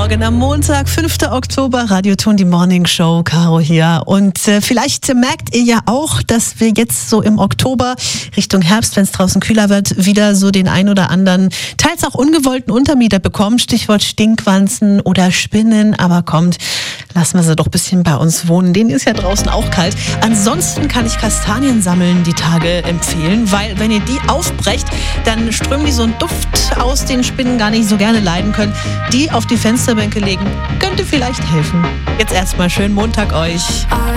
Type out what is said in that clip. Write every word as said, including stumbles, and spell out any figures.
Morgen am Montag, fünften Oktober, Radioton, die Morning Show, Caro hier. Und äh, vielleicht merkt ihr ja auch, dass wir jetzt so im Oktober Richtung Herbst, wenn es draußen kühler wird, wieder so den ein oder anderen, teils auch ungewollten Untermieter bekommen. Stichwort Stinkwanzen oder Spinnen. Aber kommt, lassen wir sie doch ein bisschen bei uns wohnen. Denen ist ja draußen auch kalt. Ansonsten kann ich Kastanien sammeln die Tage empfehlen, weil wenn ihr die aufbrecht, dann strömen die so einen Duft aus, den Spinnen gar nicht so gerne leiden können. Die auf die Fensterbänke legen, könnte vielleicht helfen. Jetzt erstmal schönen Montag euch.